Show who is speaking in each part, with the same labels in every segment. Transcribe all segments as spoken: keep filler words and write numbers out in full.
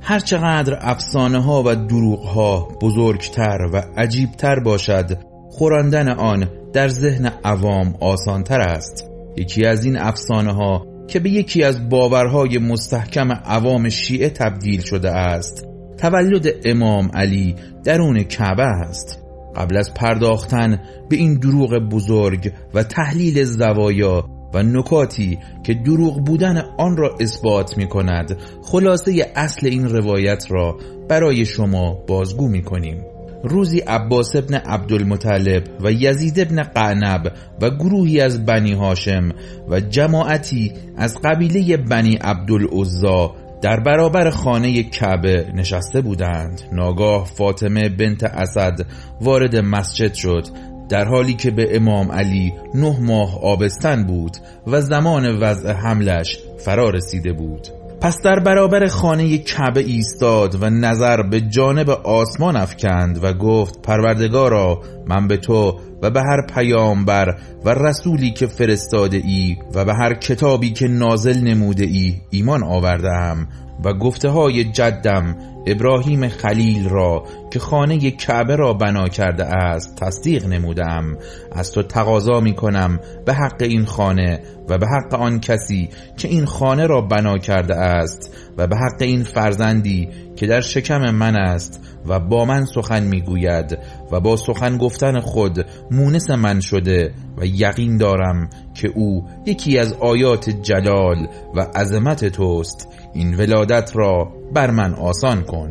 Speaker 1: هرچقدر افسانه ها و دروغ ها بزرگتر و عجیبتر باشد، خوراندن آن در ذهن عوام آسانتر است. یکی از این افسانه ها که به یکی از باورهای مستحکم عوام شیعه تبدیل شده است، تولد امام علی درون کعبه است. قبل از پرداختن به این دروغ بزرگ و تحلیل زوایا و نکاتی که دروغ بودن آن را اثبات می کند، خلاصه اصل این روایت را برای شما بازگو می کنیم. روزی عباس ابن عبدالمطلب و یزید ابن قعنب و گروهی از بنی هاشم و جماعتی از قبیله بنی عبدالعزا در برابر خانه کعبه نشسته بودند. ناگاه فاطمه بنت اسد وارد مسجد شد، در حالی که به امام علی نه ماه آبستن بود و زمان وضع حملش فرا رسیده بود. پس در برابر خانه کعبه ایستاد و نظر به جانب آسمان افکند و گفت: پروردگارا، من به تو و به هر پیامبر و رسولی که فرستاده ای و به هر کتابی که نازل نموده ای ایمان آوردم و گفته های جدم ابراهیم خلیل را که خانه کعبه را بنا کرده است تصدیق نمودم. از تو تقاضا می کنم به حق این خانه و به حق آن کسی که این خانه را بنا کرده است و به حق این فرزندی که در شکم من است و با من سخن می گوید و با سخن گفتن خود مونس من شده و یقین دارم که او یکی از آیات جلال و عظمت توست، این ولادت را بر من آسان کن.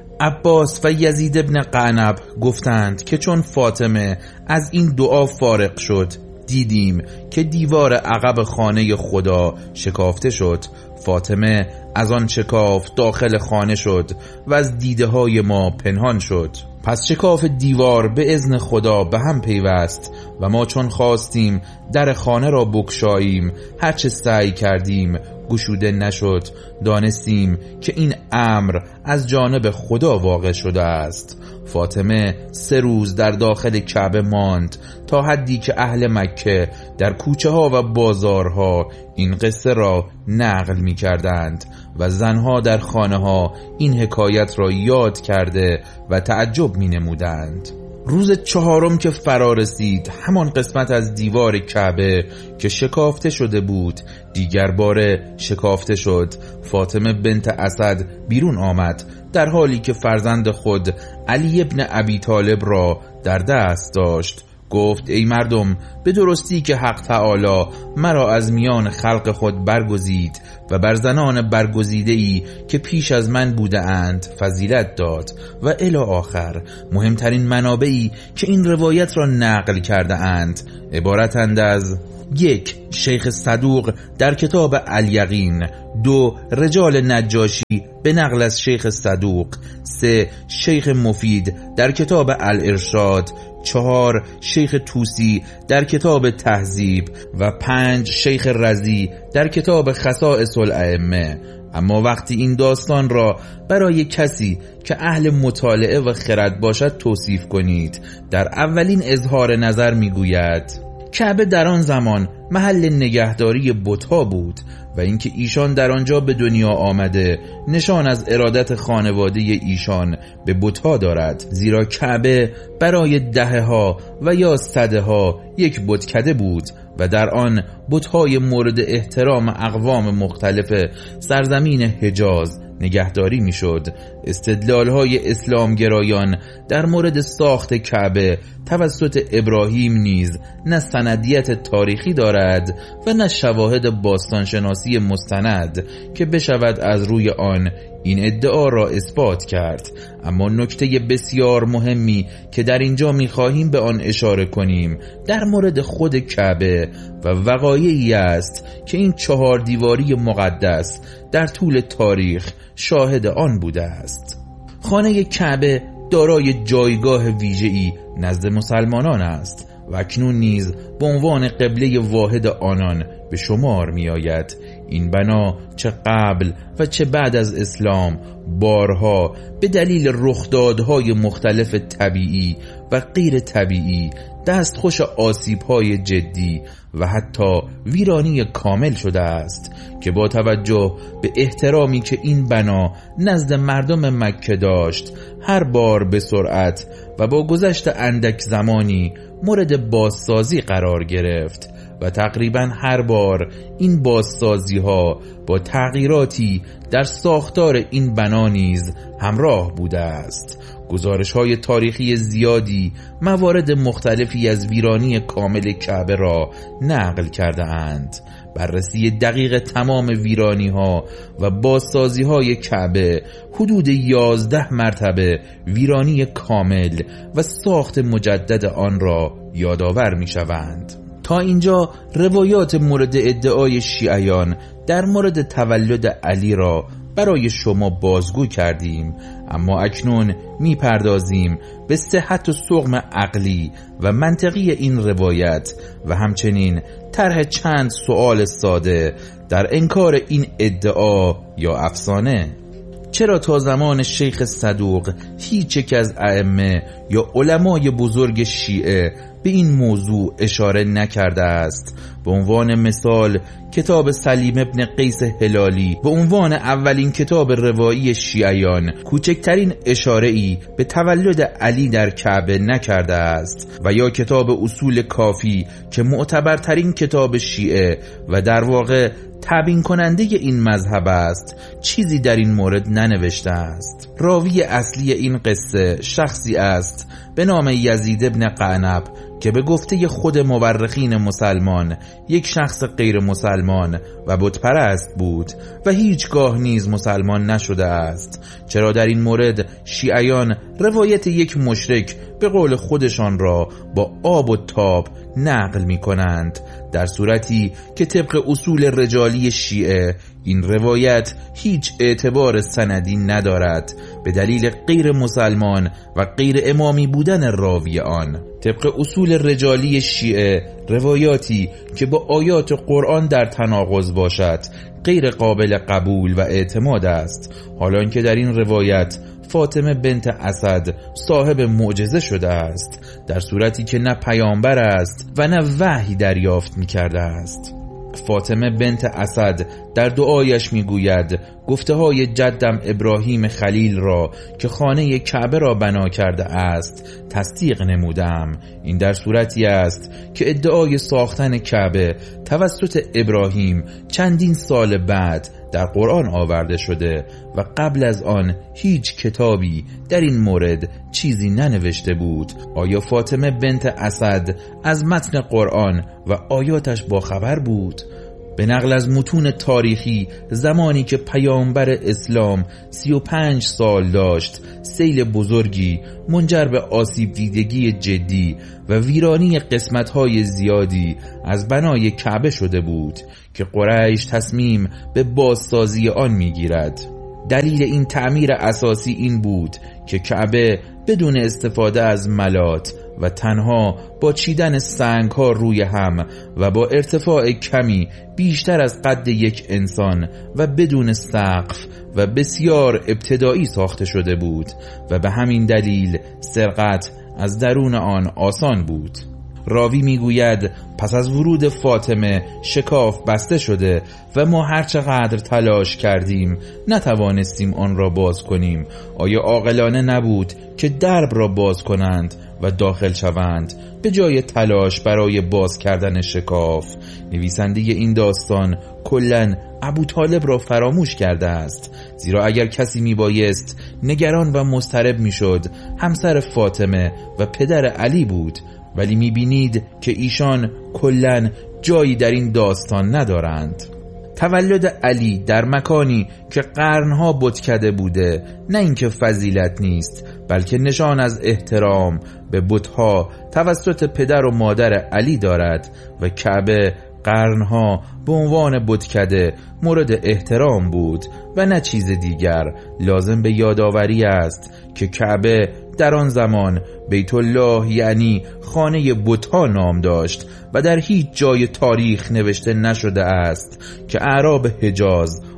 Speaker 1: عباس و یزید ابن قعنب گفتند که چون فاطمه از این دعا فارغ شد، دیدیم که دیوار عقب خانه خدا شکافته شد. فاطمه از آن شکاف داخل خانه شد و از دیده های ما پنهان شد. پس شکاف دیوار به اذن خدا به هم پیوست و ما چون خواستیم در خانه را بگشاییم، هرچه سعی کردیم گشوده نشد. دانستیم که این امر از جانب خدا واقع شده است. فاطمه سه روز در داخل کعبه ماند تا حدی که اهل مکه در کوچه ها و بازارها این قصه را نقل می کردند و زنها در خانه ها این حکایت را یاد کرده و تعجب می نمودند. روز چهارم که فرا رسید، همان قسمت از دیوار کعبه که شکافته شده بود دیگر باره شکافته شد. فاطمه بنت اسد بیرون آمد در حالی که فرزند خود علی ابن ابی طالب را در دست داشت. گفت: ای مردم، به درستی که حق تعالی مرا از میان خلق خود برگزید و بر زنان برگزیده ای که پیش از من بوده اند فضیلت داد و الی آخر. مهمترین منابعی که این روایت را نقل کرده اند عبارتند از: یک، شیخ صدوق در کتاب الیقین. دو، رجال نجاشی به نقل از شیخ صدوق. سه، شیخ مفید در کتاب الارشاد. چهار، شیخ توسی در کتاب تهذیب و پنج، شیخ رضی در کتاب خصائص الائمه. اما وقتی این داستان را برای کسی که اهل مطالعه و خرد باشد توصیف کنید، در اولین اظهار نظر میگوید کعبه در آن زمان محل نگهداری بت‌ها بود و اینکه ایشان در آنجا به دنیا آمده نشان از ارادت خانواده ایشان به بت‌ها دارد، زیرا کعبه برای دهه ها و یا صده ها یک بتکده بود و در آن بت‌های مورد احترام اقوام مختلف سرزمین حجاز نگهداری میشد. استدلال‌های اسلامگرایان در مورد ساخت کعبه توسط ابراهیم نیز نه سندیت تاریخی دارد و نه شواهد باستانشناسی مستند که بشود از روی آن این ادعا را اثبات کرد. اما نکته بسیار مهمی که در اینجا می‌خواهیم به آن اشاره کنیم در مورد خود کعبه و وقایعی است که این چهار دیواری مقدس در طول تاریخ شاهد آن بوده است. خانه کعبه دارای جایگاه ویژه‌ای نزد مسلمانان است و اکنون نیز به عنوان قبله واحد آنان به شمار می آید. این بنا چه قبل و چه بعد از اسلام بارها به دلیل رخدادهای مختلف طبیعی و غیر طبیعی دستخوش آسیب‌های جدی و حتی ویرانی کامل شده است که با توجه به احترامی که این بنا نزد مردم مکه داشت، هر بار به سرعت و با گذشت اندک زمانی مورد بازسازی قرار گرفت و تقریبا هر بار این بازسازی ها با تغییراتی در ساختار این بنا نیز همراه بوده است. گزارش های تاریخی زیادی موارد مختلفی از ویرانی کامل کعبه را نقل کرده اند. بررسی دقیق تمام ویرانی ها و بازسازی های کعبه حدود یازده مرتبه ویرانی کامل و ساخت مجدد آن را یادآور می شوند. تا اینجا روایات مورد ادعای شیعیان در مورد تولد علی را برای شما بازگو کردیم، اما اکنون میپردازیم به صحت و سقم عقلی و منطقی این روایت و همچنین طرح چند سوال ساده در انکار این ادعا یا افسانه. چرا تا زمان شیخ صدوق هیچ یک از ائمه یا علمای بزرگ شیعه به این موضوع اشاره نکرده است؟ به عنوان مثال کتاب سلیم ابن قیس هلالی به عنوان اولین کتاب روایی شیعیان کوچکترین اشاره‌ای به تولد علی در کعبه نکرده است، و یا کتاب اصول کافی که معتبرترین کتاب شیعه و در واقع تبیین کننده این مذهب است چیزی در این مورد ننوشته است. راوی اصلی این قصه شخصی است به نام یزید ابن قعنب که به گفته خود مورخین مسلمان یک شخص غیر مسلمان و بت پرست بود و هیچگاه نیز مسلمان نشده است، چرا در این مورد شیعیان روایت یک مشرک به قول خودشان را با آب و تاب نقل می کنند، در صورتی که طبق اصول رجالی شیعه این روایت هیچ اعتبار سندی ندارد به دلیل غیر مسلمان و غیر امامی بودن راوی آن. طبق اصول رجالی شیعه روایاتی که با آیات قرآن در تناقض باشد غیر قابل قبول و اعتماد است، حالان که در این روایت فاطمه بنت اسد صاحب معجزه شده است، در صورتی که نه پیامبر است و نه وحی دریافت می کرده است. فاطمه بنت اسد در دعایش میگوید گفته های جدم ابراهیم خلیل را که خانه کعبه را بنا کرده است تصدیق نمودم. این در صورتی است که ادعای ساختن کعبه توسط ابراهیم چندین سال بعد در قرآن آورده شده و قبل از آن هیچ کتابی در این مورد چیزی ننوشته بود. آیا فاطمه بنت اسد از متن قرآن و آیاتش باخبر بود؟ به نقل از متون تاریخی زمانی که پیامبر اسلام سی و پنج سال داشت سیل بزرگی منجر به آسیب دیدگی جدی و ویرانی قسمت‌های زیادی از بنای کعبه شده بود که قریش تصمیم به بازسازی آن می‌گیرد. دلیل این تعمیر اساسی این بود که کعبه بدون استفاده از ملات و تنها با چیدن سنگ ها روی هم و با ارتفاع کمی بیشتر از قد یک انسان و بدون سقف و بسیار ابتدایی ساخته شده بود و به همین دلیل سرقت از درون آن آسان بود. راوی میگوید پس از ورود فاطمه شکاف بسته شده و ما هرچقدر تلاش کردیم نتوانستیم آن را باز کنیم. آیا عاقلانه نبود که درب را باز کنند و داخل شوند به جای تلاش برای باز کردن شکاف؟ نویسنده این داستان کلاً ابو طالب را فراموش کرده است، زیرا اگر کسی میبایست نگران و مضطرب میشد همسر فاطمه و پدر علی بود، ولی میبینید که ایشان کلاً جایی در این داستان ندارند. تولد علی در مکانی که قرنها بتکده بوده نه اینکه فضیلت نیست، بلکه نشان از احترام به بتها توسط پدر و مادر علی دارد و کعبه قرنها به عنوان بتکده مورد احترام بود و نه چیز دیگر. لازم به یادآوری است که کعبه در آن زمان بیت الله یعنی خانه بتها نام داشت و در هیچ جای تاریخ نوشته نشده است که اعراب حجاز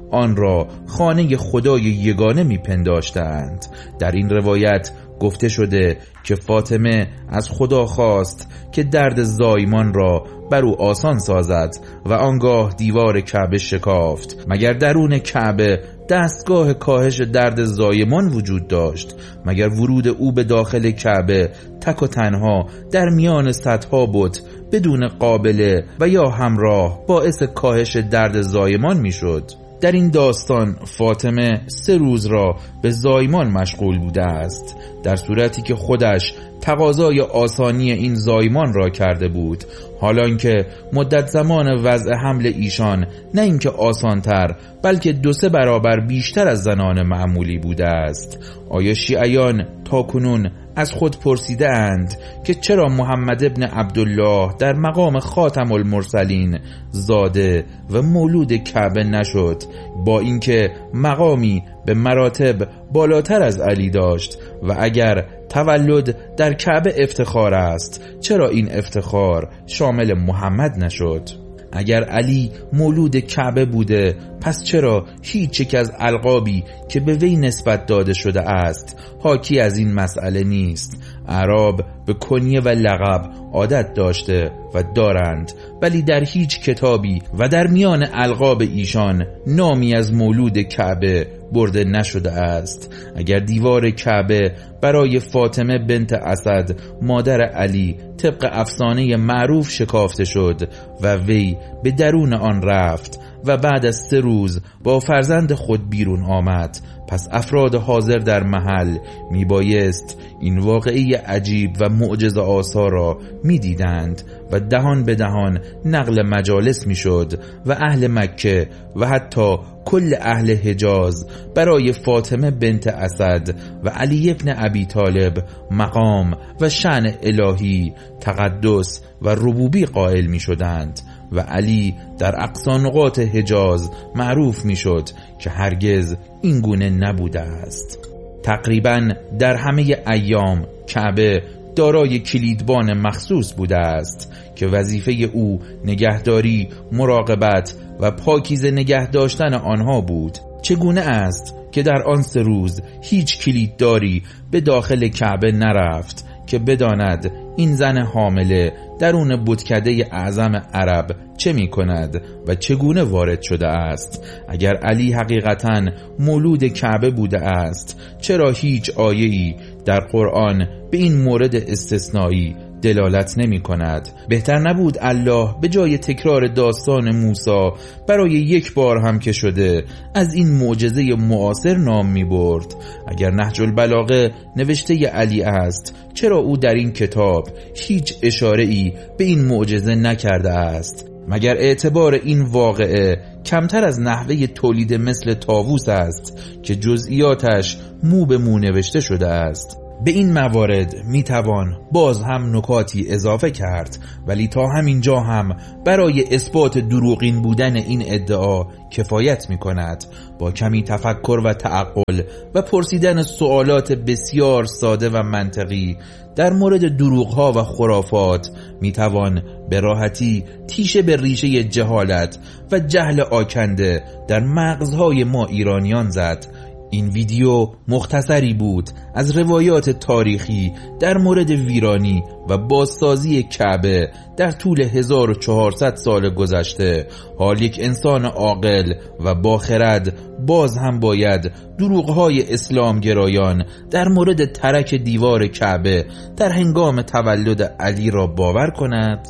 Speaker 1: آن را خانه خدای یگانه میپنداشتند. در این روایت گفته شده که فاطمه از خدا خواست که درد زایمان را بر او آسان سازد و آنگاه دیوار کعبه شکافت. مگر درون کعبه دستگاه کاهش درد زایمان وجود داشت؟ مگر ورود او به داخل کعبه تک و تنها در میان صدها بت بدون قابله و یا همراه باعث کاهش درد زایمان میشد؟ در این داستان فاطمه سه روز را به زایمان مشغول بوده است، در صورتی که خودش تقاضای آسانی این زایمان را کرده بود، حالان که مدت زمان وضع حمل ایشان نه اینکه آسانتر بلکه دو سه برابر بیشتر از زنان معمولی بوده است. آیا شیعیان تاکنون از خود پرسیده اند که چرا محمد ابن عبدالله در مقام خاتم المرسلین زاده و مولود کعبه نشد، با اینکه مقامی به مراتب بالاتر از علی داشت؟ و اگر تولد در کعبه افتخار است، چرا این افتخار شامل محمد نشد؟ اگر علی مولود کعبه بوده، پس چرا هیچ یک از القابی که به وی نسبت داده شده است حاکی از این مسئله نیست؟ اعراب به کنیه و لقب عادت داشته و دارند، ولی در هیچ کتابی و در میان القاب ایشان نامی از مولود کعبه برده نشده است. اگر دیوار کعبه برای فاطمه بنت اسد مادر علی طبق افسانه معروف شکافته شد و وی به درون آن رفت و بعد از سه روز با فرزند خود بیرون آمد، پس افراد حاضر در محل می بایست این واقعی عجیب و معجزه آسا را می دیدند و دهان به دهان نقل مجالس می شد و اهل مکه و حتی کل اهل حجاز برای فاطمه بنت اسد و علی ابن ابی طالب مقام و شأن الهی، تقدس و ربوبی قائل می شدند و علی در اقصا نقاط حجاز معروف می شد که هرگز این گونه نبوده است. تقریبا در همه ایام کعبه دارای کلیدبان مخصوص بوده است که وظیفه او نگهداری، مراقبت و پاکیزه نگه داشتن آنها بود. چگونه است که در آن سه روز هیچ کلیدداری به داخل کعبه نرفت که بداند این زن حامله درون بتکده اعظم عرب چه می کند و چگونه وارد شده است؟ اگر علی حقیقتاً مولود کعبه بوده است، چرا هیچ آیه‌ای در قرآن به این مورد استثنایی دلالت نمی کند؟ بهتر نبود الله به جای تکرار داستان موسی برای یک بار هم که شده از این معجزه معاصر نام می برد؟ اگر نهج البلاغه نوشته علی است، چرا او در این کتاب هیچ اشاره‌ای به این معجزه نکرده است؟ مگر اعتبار این واقعه کمتر از نحوه تولید مثل طاووس است که جزئیاتش مو به مو نوشته شده است؟ به این موارد میتوان باز هم نکاتی اضافه کرد، ولی تا همینجا هم برای اثبات دروغین بودن این ادعا کفایت میکند. با کمی تفکر و تعقل و پرسیدن سوالات بسیار ساده و منطقی در مورد دروغها و خرافات میتوان به راحتی تیشه به ریشه جهالت و جهل آکنده در مغزهای ما ایرانیان زد. این ویدیو مختصری بود از روایات تاریخی در مورد ویرانی و بازسازی کعبه در طول هزار و چهارصد سال گذشته. حال یک انسان عاقل و باخرد باز هم باید دروغهای اسلام گرایان در مورد ترک دیوار کعبه در هنگام تولد علی را باور کند؟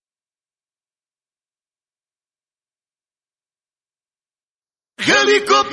Speaker 2: Helicopter